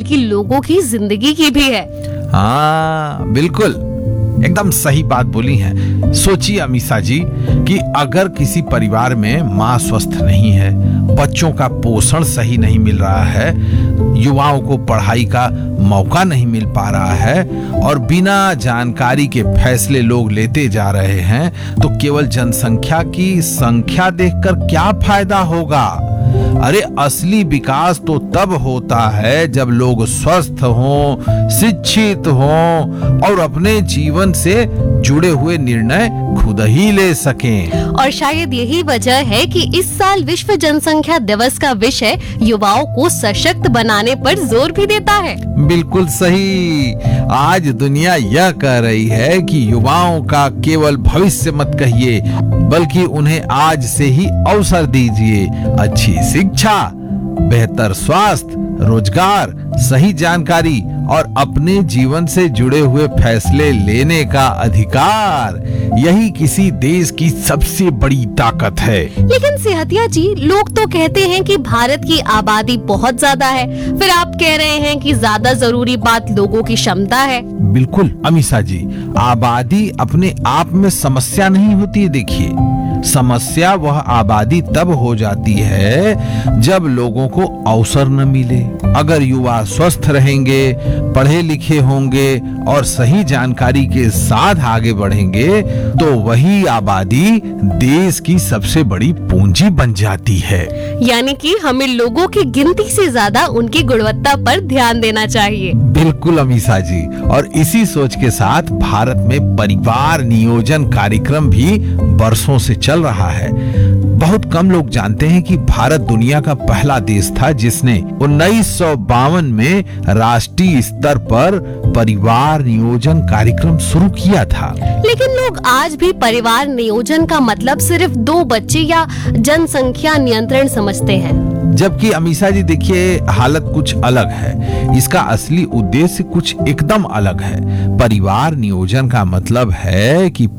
बल्कि लोगों की जिंदगी की भी है। हाँ बिल्कुल, एकदम सही बात बोली हैं। सोचिए अमीषा जी कि अगर किसी परिवार में माँ स्वस्थ नहीं है, बच्चों का पोषण सही नहीं मिल रहा है, युवाओं को पढ़ाई का मौका नहीं मिल पा रहा है और बिना जानकारी के फैसले लोग लेते जा रहे हैं, तो केवल जनसंख्या की संख्या देखकर क्या फायदा होगा। अरे असली विकास तो तब होता है जब लोग स्वस्थ हों, शिक्षित हों और अपने जीवन से जुड़े हुए निर्णय खुद ही ले सकें। और शायद यही वजह है कि इस साल विश्व जनसंख्या दिवस का विषय युवाओं को सशक्त बनाने पर जोर भी देता है। बिल्कुल सही। आज दुनिया यह कह रही है कि युवाओं का केवल भविष्य मत कहिए, बल्कि उन्हें आज से ही अवसर दीजिए। अच्छी शिक्षा, बेहतर स्वास्थ्य, रोजगार, सही जानकारी और अपने जीवन से जुड़े हुए फैसले लेने का अधिकार, यही किसी देश की सबसे बड़ी ताकत है। लेकिन सेहतिया जी, लोग तो कहते हैं कि भारत की आबादी बहुत ज्यादा है, फिर आप कह रहे हैं कि ज्यादा जरूरी बात लोगों की क्षमता है। बिल्कुल अमीषा जी, आबादी अपने आप में समस्या नहीं होती है। देखिए, समस्या वह आबादी तब हो जाती है जब लोगों को अवसर न मिले। अगर युवा स्वस्थ रहेंगे, पढ़े लिखे होंगे और सही जानकारी के साथ आगे बढ़ेंगे, तो वही आबादी देश की सबसे बड़ी पूंजी बन जाती है। यानी कि हमें लोगों की गिनती से ज्यादा उनकी गुणवत्ता पर ध्यान देना चाहिए। बिल्कुल अमीषा जी, और इसी सोच के साथ भारत में परिवार नियोजन कार्यक्रम भी वर्षों से चल रहा है। बहुत कम लोग जानते हैं कि भारत दुनिया का पहला देश था जिसने 1952 में राष्ट्रीय स्तर पर परिवार नियोजन कार्यक्रम शुरू किया था। लेकिन लोग आज भी परिवार नियोजन का मतलब सिर्फ 2 बच्चे या जनसंख्या नियंत्रण समझते हैं। जबकि अमीषा जी देखिए, हालत कुछ अलग है। इसका असली उद्देश्य कुछ एकदम अलग है। परिवार नियोजन का मतलब है कि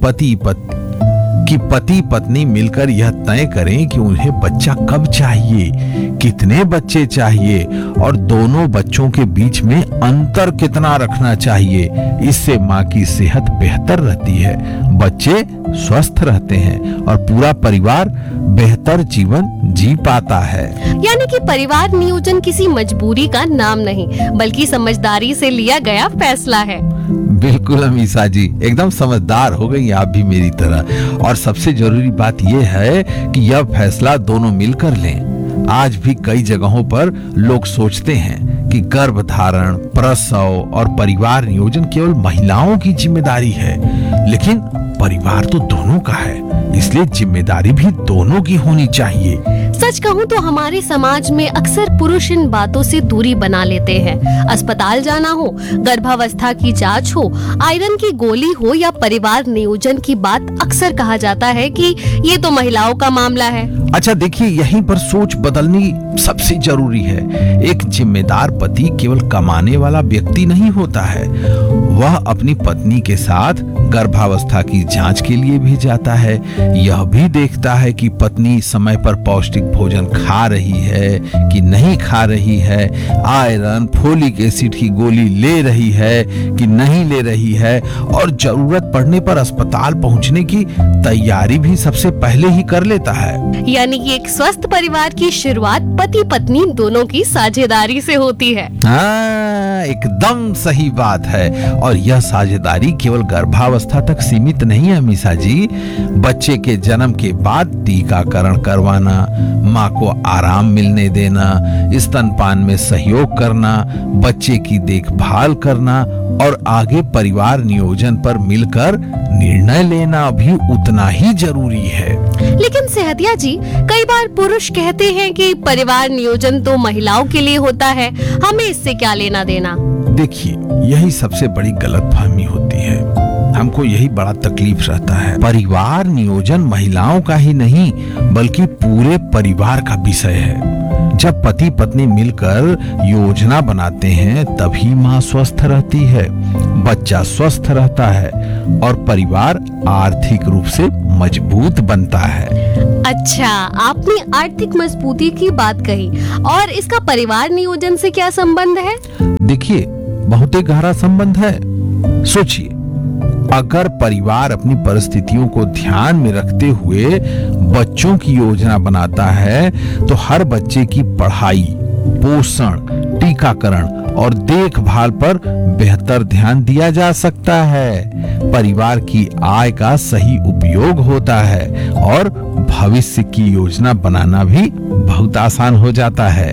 पति पत्नी मिलकर यह तय करें कि उन्हें बच्चा कब चाहिए, कितने बच्चे चाहिए और दोनों बच्चों के बीच में अंतर कितना रखना चाहिए। इससे माँ की सेहत बेहतर रहती है, बच्चे स्वस्थ रहते हैं और पूरा परिवार बेहतर जीवन जी पाता है। यानी कि परिवार नियोजन किसी मजबूरी का नाम नहीं, बल्कि समझदारी से लिया गया फैसला है। बिल्कुल अमीषा जी, एकदम समझदार हो गई आप भी मेरी तरह। और सबसे जरूरी बात यह है कि यह फैसला दोनों मिलकर लें। आज भी कई जगहों पर लोग सोचते हैं कि गर्भधारण, प्रसव और परिवार नियोजन केवल महिलाओं की जिम्मेदारी है, लेकिन परिवार तो दोनों का है, इसलिए जिम्मेदारी भी दोनों की होनी चाहिए। सच कहूँ तो हमारे समाज में अक्सर पुरुष इन बातों से दूरी बना लेते हैं। अस्पताल जाना हो, गर्भावस्था की जांच हो, आयरन की गोली हो या परिवार नियोजन की बात, अक्सर कहा जाता है कि ये तो महिलाओं का मामला है। अच्छा देखिए, यहीं पर सोच बदलनी सबसे जरूरी है। एक जिम्मेदार पति केवल कमाने वाला व्यक्ति नहीं होता है, वह अपनी पत्नी के साथ गर्भावस्था की जांच के लिए भी जाता है। यह भी देखता है कि पत्नी समय पर पौष्टिक भोजन खा रही है कि नहीं खा रही है, आयरन, फोलिक एसिड की गोली ले रही है कि नहीं ले रही है, और जरूरत पड़ने पर अस्पताल पहुंचने की तैयारी भी सबसे पहले ही कर लेता है। यानी कि एक स्वस्थ परिवार की शुरुआत पति पत्नी दोनों की साझेदारी से होती है। हाँ, एकदम सही बात है। और यह साझेदारी केवल गर्भावस्था तक सीमित नहीं है अमीषा जी। बच्चे के जन्म के बाद टीकाकरण करवाना, माँ को आराम मिलने देना, स्तनपान में सहयोग करना, बच्चे की देखभाल करना और आगे परिवार नियोजन पर मिलकर निर्णय लेना भी उतना ही जरूरी है। लेकिन सेहतिया जी, कई बार पुरुष कहते हैं कि परिवार नियोजन तो महिलाओं के लिए होता है, हमें इससे क्या लेना देना। देखिए, यही सबसे बड़ी गलतफहमी होती है। हमको यही बड़ा तकलीफ रहता है। परिवार नियोजन महिलाओं का ही नहीं, बल्कि पूरे परिवार का विषय है। जब पति पत्नी मिलकर योजना बनाते हैं, तभी माँ स्वस्थ रहती है, बच्चा स्वस्थ रहता है और परिवार आर्थिक रूप से मजबूत बनता है। अच्छा, आपने आर्थिक मजबूती की बात कही, और इसका परिवार नियोजन से क्या संबंध है? देखिए, बहुत ही गहरा संबंध है। सोचिए, अगर परिवार अपनी परिस्थितियों को ध्यान में रखते हुए बच्चों की योजना बनाता है तो हर बच्चे की पढ़ाई, पोषण, टीकाकरण और देखभाल पर बेहतर ध्यान दिया जा सकता है। परिवार की आय का सही उपयोग होता है और भविष्य की योजना बनाना भी बहुत आसान हो जाता है।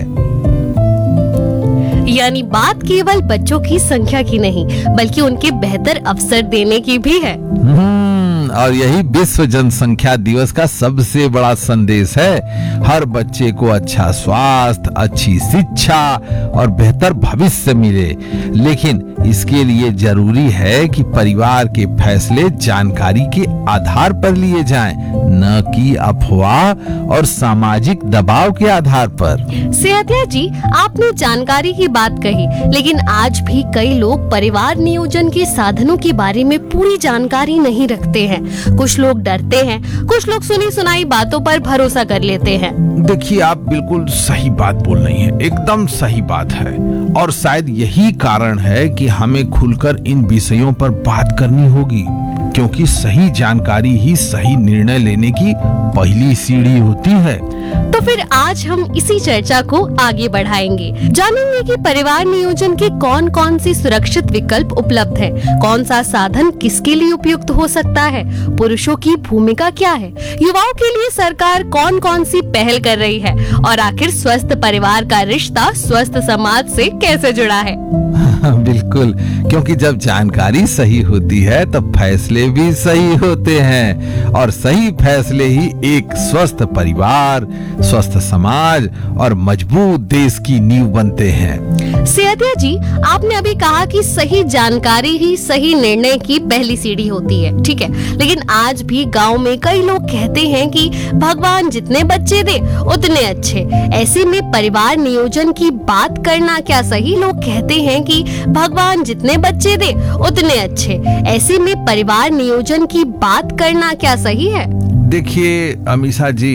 यानी बात केवल बच्चों की संख्या की नहीं, बल्कि उनके बेहतर अवसर देने की भी है। और यही विश्व जनसंख्या दिवस का सबसे बड़ा संदेश है। हर बच्चे को अच्छा स्वास्थ्य, अच्छी शिक्षा और बेहतर भविष्य मिले। लेकिन इसके लिए जरूरी है कि परिवार के फैसले जानकारी के आधार पर लिए जाएं, न कि अफवाह और सामाजिक दबाव के आधार पर। सेहतिया जी, आपने जानकारी की बात कही, लेकिन आज भी कई लोग परिवार नियोजन के साधनों के बारे में पूरी जानकारी नहीं रखते हैं। कुछ लोग डरते हैं, कुछ लोग सुनी सुनाई बातों पर भरोसा कर लेते हैं। देखिए, आप बिल्कुल सही बात बोल रही हैं, एकदम सही बात है। और शायद यही कारण है कि हमें खुलकर इन विषयों पर बात करनी होगी, क्योंकि सही जानकारी ही सही निर्णय लेने की पहली सीढ़ी होती है। तो फिर आज हम इसी चर्चा को आगे बढ़ाएंगे, जानेंगे कि परिवार नियोजन के कौन कौन से सुरक्षित विकल्प उपलब्ध हैं, कौन सा साधन किसके लिए उपयुक्त हो सकता है, पुरुषों की भूमिका क्या है, युवाओं के लिए सरकार कौन कौन सी पहल कर रही है, और आखिर स्वस्थ परिवार का रिश्ता स्वस्थ समाज से कैसे जुड़ा है। बिल्कुल, क्योंकि जब जानकारी सही होती है तब फैसले भी सही होते हैं, और सही फैसले ही एक स्वस्थ परिवार, स्वस्थ समाज और मजबूत देश की नींव बनते हैं। सेहतिया जी, आपने अभी कहा कि सही जानकारी ही सही निर्णय की पहली सीढ़ी होती है, ठीक है, लेकिन आज भी गांव में कई लोग कहते हैं कि भगवान जितने बच्चे दे उतने अच्छे। ऐसे में परिवार नियोजन की बात करना क्या सही? लोग कहते हैं कि भगवान जितने बच्चे दे उतने अच्छे। ऐसे में परिवार नियोजन की बात करना क्या सही है? देखिए अमीषा जी,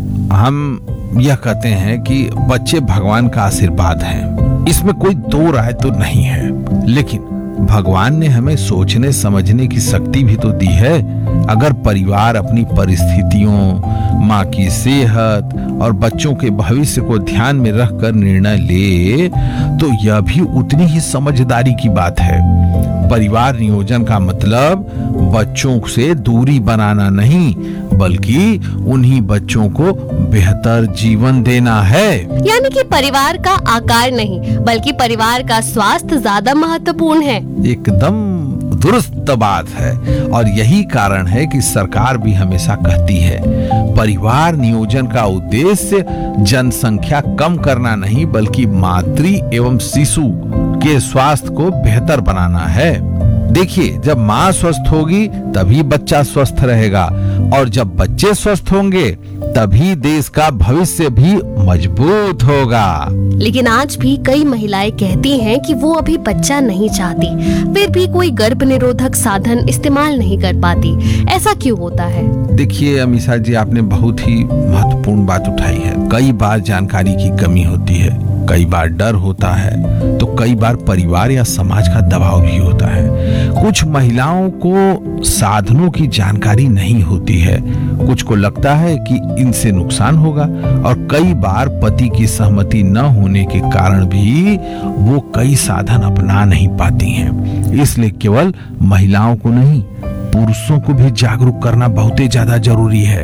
हम यह कहते हैं कि बच्चे भगवान का आशीर्वाद हैं, इसमें कोई दो राय तो नहीं है। लेकिन भगवान ने हमें सोचने समझने की शक्ति भी तो दी है। अगर परिवार अपनी परिस्थितियों, माँ की सेहत और बच्चों के भविष्य को ध्यान में रखकर निर्णय ले तो यह भी उतनी ही समझदारी की बात है। परिवार नियोजन का मतलब बच्चों से दूरी बनाना नहीं, बल्कि उन्हीं बच्चों को बेहतर जीवन देना है। यानी कि परिवार का आकार नहीं, बल्कि परिवार का स्वास्थ्य ज्यादा महत्वपूर्ण है। एकदम दुरुस्त बात है, और यही कारण है कि सरकार भी हमेशा कहती है परिवार नियोजन का उद्देश्य जनसंख्या कम करना नहीं, बल्कि मातृ एवं शिशु के स्वास्थ्य को बेहतर बनाना है। देखिए, जब माँ स्वस्थ होगी तभी बच्चा स्वस्थ रहेगा, और जब बच्चे स्वस्थ होंगे तभी देश का भविष्य भी मजबूत होगा। लेकिन आज भी कई महिलाएं कहती हैं कि वो अभी बच्चा नहीं चाहती, फिर भी कोई गर्भ निरोधक साधन इस्तेमाल नहीं कर पाती। ऐसा क्यों होता है? देखिए अमीषा जी, आपने बहुत ही महत्वपूर्ण बात उठाई है। कई बार जानकारी की कमी होती है, कई बार डर होता है, तो कई बार परिवार या समाज का दबाव भी होता है। कुछ महिलाओं को साधनों की जानकारी नहीं होती है, कुछ को लगता है कि इनसे नुकसान होगा, और कई बार पति की सहमति न होने के कारण भी वो कई साधन अपना नहीं पाती हैं। इसलिए केवल महिलाओं को नहीं, पुरुषों को भी जागरूक करना बहुत ही ज्यादा जरूरी है।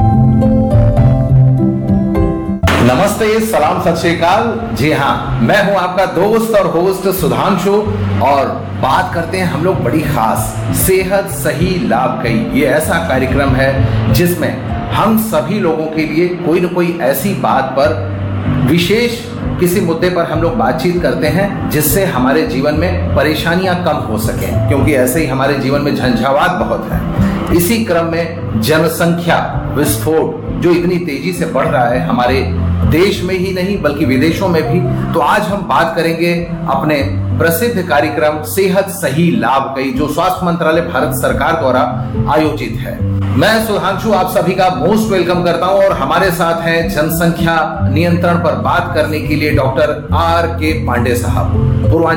नमस्ते, सलाम, सत श्री अकाल। जी हाँ, मैं हूं आपका दोस्त और होस्ट सुधांशु, और बात करते हैं हम लोग बड़ी खास सेहत सही लाभ कई। ये ऐसा कार्यक्रम है जिसमें हम सभी लोगों के लिए कोई न कोई ऐसी बात पर, विशेष किसी मुद्दे पर हम लोग बातचीत करते हैं जिससे हमारे जीवन में परेशानियां कम हो सकें, क्योंकि ऐसे ही हमारे जीवन में झंझावात बहुत है। इसी क्रम में जनसंख्या विस्फोट जो इतनी तेजी से बढ़ रहा है हमारे देश में ही नहीं बल्कि विदेशों में भी, तो आज हम बात करेंगे अपने प्रसिद्ध कार्यक्रम सेहत सही लाभ कई, जो स्वास्थ्य मंत्रालय भारत सरकार द्वारा आयोजित है। मैं सुधांशु आप सभी का मोस्ट वेलकम करता हूं, और हमारे साथ हैं जनसंख्या नियंत्रण पर बात करने के लिए डॉक्टर R.K. पांडे साहब।